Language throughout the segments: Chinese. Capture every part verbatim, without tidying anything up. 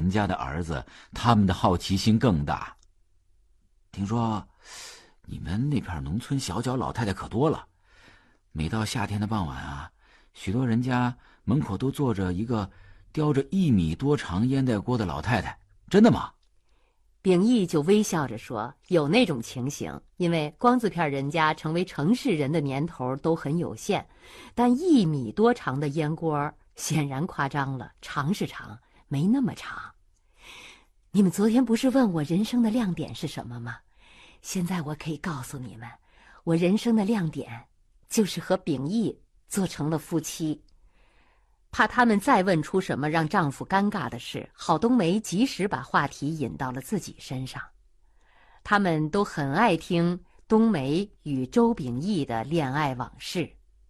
人家的儿子，他们的好奇心更大。听说你们那片农村小脚老太太可多了，每到夏天的傍晚啊，许多人家门口都坐着一个叼着一米多长烟袋锅的老太太，真的吗？ 秉义就微笑着说，有那种情形，因为光字片人家成为城市人的年头都很有限，但一米多长的烟锅显然夸张了，长是长，没那么长。你们昨天不是问我人生的亮点是什么吗？现在我可以告诉你们，我人生的亮点就是和秉义做成了夫妻。怕他们再问出什么让丈夫尴尬的事，郝冬梅及时把话题引到了自己身上。他们都很爱听冬梅与周秉义的恋爱往事。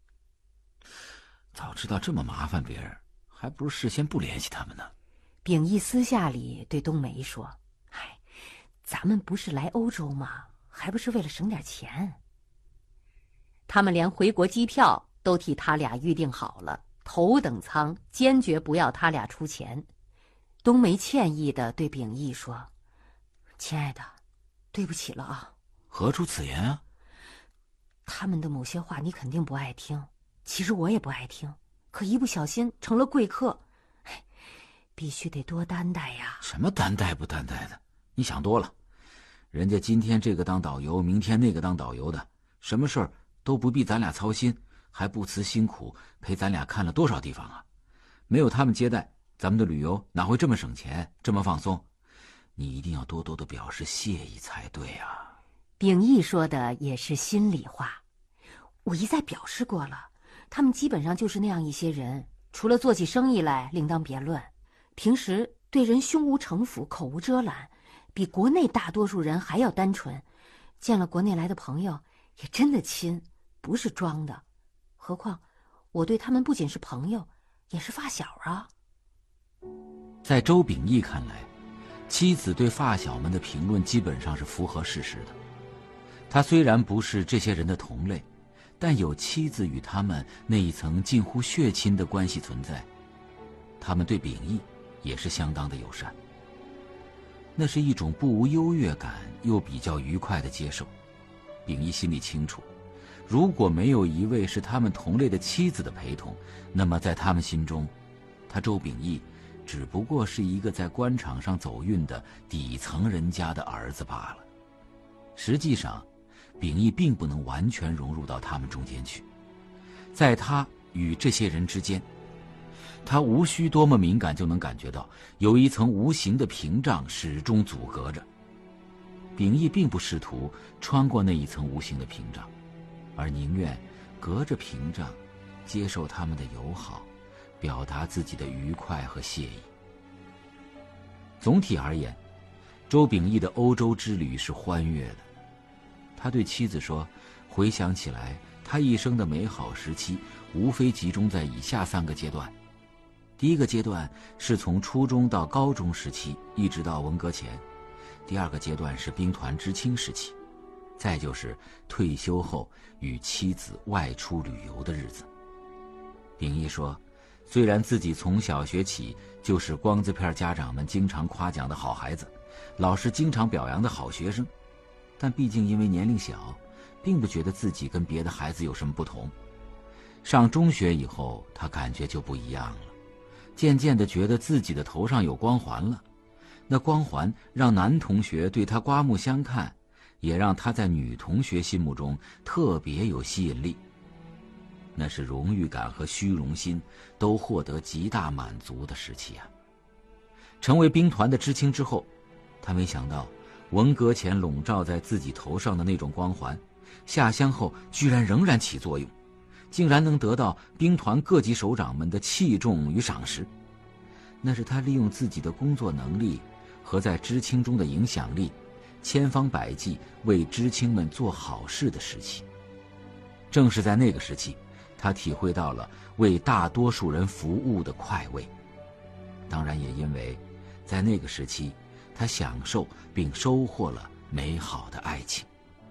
早知道这么麻烦别人，还不如事先不联系他们呢。 秉义私下里对冬梅说：哎，咱们不是来欧洲吗？还不是为了省点钱。他们连回国机票都替他俩预定好了，头等舱，坚决不要他俩出钱。冬梅歉意地对秉义说：亲爱的，对不起了啊。 何出此言啊？ 他们的某些话你肯定不爱听，其实我也不爱听，可一不小心成了贵客，哎，必须得多担待呀。 什么担待不担待的，你想多了。人家今天这个当导游，明天那个当导游的，什么事儿都不必咱俩操心，还不辞辛苦陪咱俩看了多少地方啊！没有他们接待，咱们的旅游哪会这么省钱，这么放松？你一定要多多的表示谢意才对啊。 秉义说的也是心里话，我一再表示过了，他们基本上就是那样一些人，除了做起生意来另当别论，平时对人胸无城府，口无遮拦，比国内大多数人还要单纯，见了国内来的朋友也真的亲，不是装的。何况我对他们不仅是朋友，也是发小啊。 在周秉义看来，妻子对发小们的评论基本上是符合事实的。他虽然不是这些人的同类，但有妻子与他们那一层近乎血亲的关系存在，他们对秉义也是相当的友善。那是一种不无优越感又比较愉快的接受。秉义心里清楚，如果没有一位是他们同类的妻子的陪同，那么在他们心中，他周秉义只不过是一个在官场上走运的底层人家的儿子罢了。实际上，秉义并不能完全融入到他们中间去，在他与这些人之间，他无需多么敏感就能感觉到有一层无形的屏障始终阻隔着。秉义并不试图穿过那一层无形的屏障，而宁愿隔着屏障接受他们的友好，表达自己的愉快和谢意。总体而言，周秉义的欧洲之旅是欢悦的。他对妻子说，回想起来，他一生的美好时期无非集中在以下三个阶段。第一个阶段是从初中到高中时期，一直到文革前；第二个阶段是兵团知青时期；再就是退休后与妻子外出旅游的日子。秉义说，虽然自己从小学起就是光字片家长们经常夸奖的好孩子，老师经常表扬的好学生，但毕竟因为年龄小，并不觉得自己跟别的孩子有什么不同。上中学以后，他感觉就不一样了，渐渐地觉得自己的头上有光环了。那光环让男同学对他刮目相看，也让他在女同学心目中特别有吸引力。那是荣誉感和虚荣心都获得极大满足的时期啊。成为兵团的知青之后，他没想到文革前笼罩在自己头上的那种光环，下乡后居然仍然起作用，竟然能得到兵团各级首长们的器重与赏识。那是他利用自己的工作能力和在知青中的影响力，千方百计为知青们做好事的时期。正是在那个时期，他体会到了为大多数人服务的快慰。当然也因为在那个时期，他享受并收获了美好的爱情。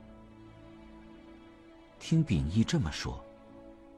听秉义这么说，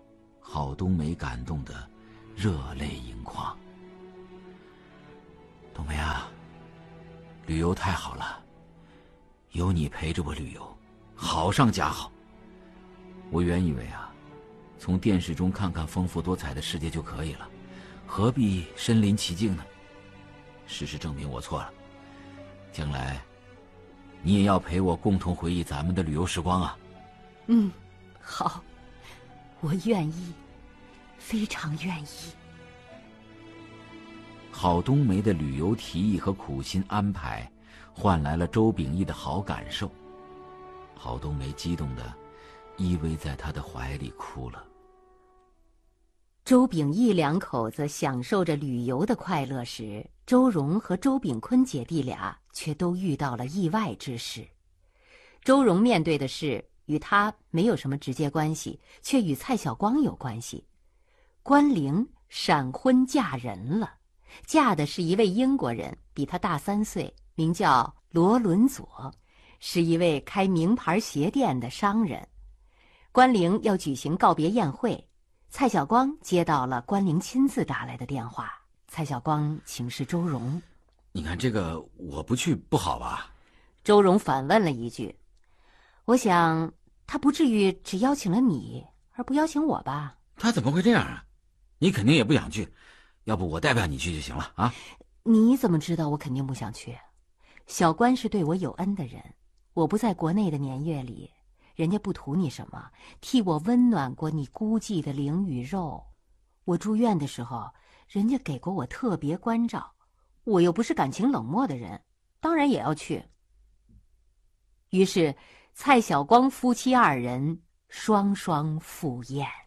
郝冬梅感动得热泪盈眶。 冬梅啊，旅游太好了，有你陪着我旅游，好上加好。我原以为啊，从电视中看看丰富多彩的世界就可以了，何必身临其境呢？事实证明我错了，将来你也要陪我共同回忆咱们的旅游时光啊。 嗯，好，我愿意，非常愿意。 郝冬梅的旅游提议和苦心安排，换来了周秉义的好感受。郝冬梅激动地依偎在他的怀里哭了。 周秉义两口子享受着旅游的快乐时，周荣和周秉坤姐弟俩却都遇到了意外之事。周荣面对的事与他没有什么直接关系，却与蔡晓光有关系。关凌闪婚嫁人了，嫁的是一位英国人，比他大三岁，名叫罗伦佐，是一位开名牌鞋店的商人。关凌要举行告别宴会，蔡晓光接到了关凌亲自打来的电话。蔡晓光请示周荣：“ 你看这个我不去不好吧？” 周荣反问了一句：“我想他不至于只邀请了你而不邀请我吧？”“ 他怎么会这样啊？你肯定也不想去，要不我代表你去就行了啊。”“ 你怎么知道我肯定不想去？小关是对我有恩的人，我不在国内的年月里，人家不图你什么，替我温暖过你孤寂的灵与肉。我住院的时候，人家给过我特别关照，我又不是感情冷漠的人，当然也要去。”于是蔡晓光夫妻二人双双赴宴。